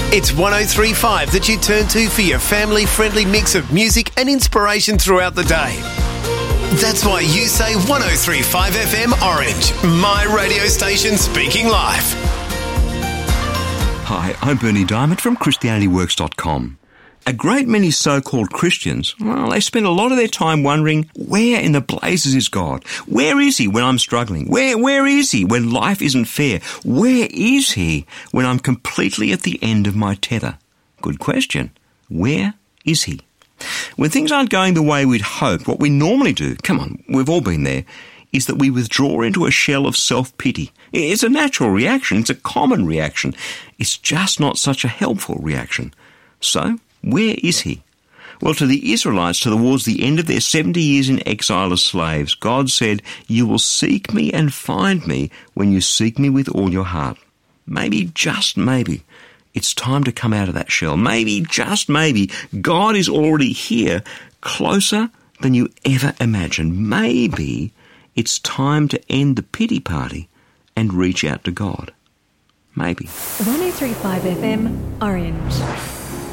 It's 103.5 that you turn to for your family-friendly mix of music and inspiration throughout the day. That's why you say 103.5 FM Orange, my radio station speaking live. Hi, I'm Bernie Diamond from ChristianityWorks.com. A great many so-called Christians, well, they spend a lot of their time wondering, where in the blazes is God? Where is he when I'm struggling? Where is he when life isn't fair? Where is he when I'm completely at the end of my tether? Good question. Where is he? When things aren't going the way we'd hoped, what we normally do, come on, we've all been there, is that we withdraw into a shell of self-pity. It's a natural reaction. It's a common reaction. It's just not such a helpful reaction. So, where is he? Well, to the Israelites, towards the end of their 70 years in exile as slaves, God said, "You will seek me and find me when you seek me with all your heart." Maybe, just maybe, it's time to come out of that shell. Maybe, just maybe, God is already here, closer than you ever imagined. Maybe it's time to end the pity party and reach out to God. Maybe. 103.5 FM, Orange.